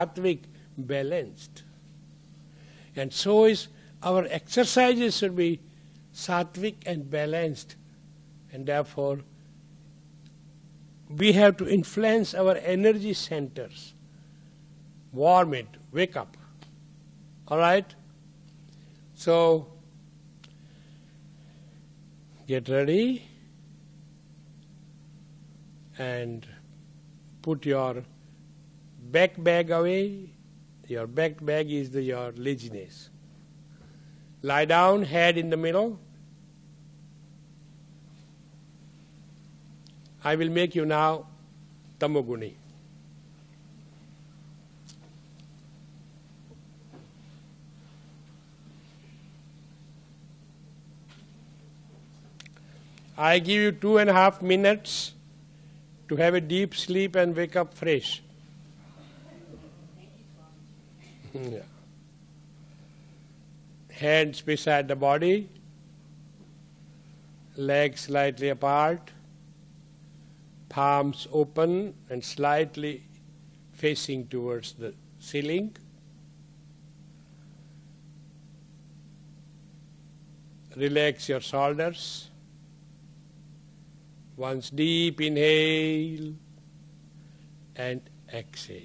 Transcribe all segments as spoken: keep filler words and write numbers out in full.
sattvic, balanced. And so is our exercises should be sattvic and balanced. And therefore, we have to influence our energy centers. Warm it, wake up. All right? So, get ready and put your back bag away. Your back bag is the, your laziness. Lie down, head in the middle. I will make you now tamoguni. I give you two and a half minutes to have a deep sleep and wake up fresh. Yeah. Hands beside the body, legs slightly apart, palms open and slightly facing towards the ceiling. Relax your shoulders. Once deep inhale and exhale.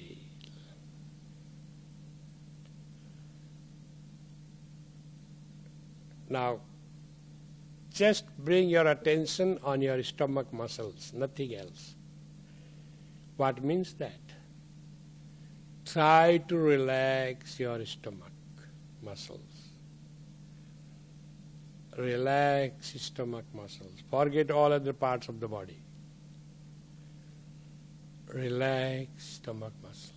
Now, just bring your attention on your stomach muscles, nothing else. What means that? Try to relax your stomach muscles. Relax stomach muscles. Forget all other parts of the body. Relax stomach muscles.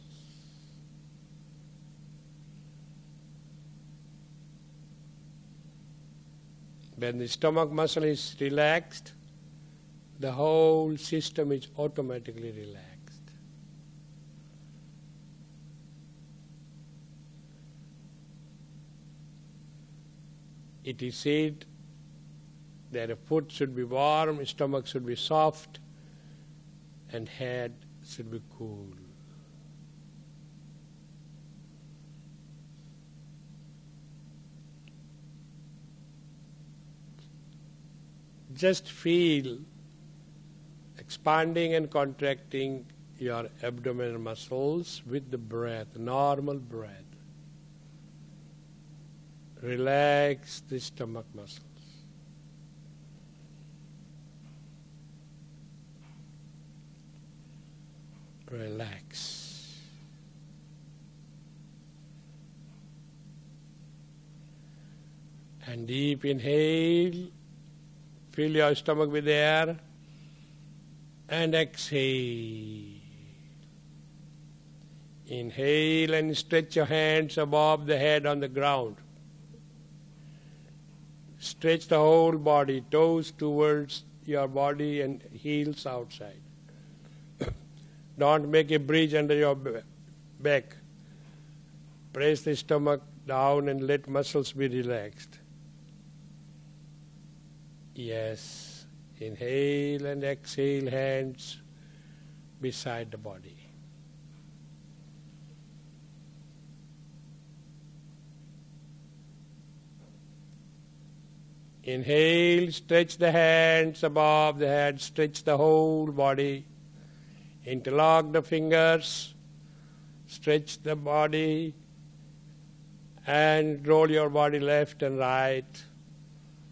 When the stomach muscle is relaxed, the whole system is automatically relaxed. It is said that a foot should be warm, stomach should be soft, and head should be cool. Just feel expanding and contracting your abdominal muscles with the breath, normal breath. Relax the stomach muscles. Relax. And deep inhale. Fill your stomach with air. And exhale. Inhale and stretch your hands above the head on the ground. Stretch the whole body, toes towards your body and heels outside. Don't make a bridge under your back. Press the stomach down and let muscles be relaxed. Yes. Inhale and exhale, hands beside the body. Inhale, stretch the hands above the head, stretch the whole body. Interlock the fingers, stretch the body, and roll your body left and right.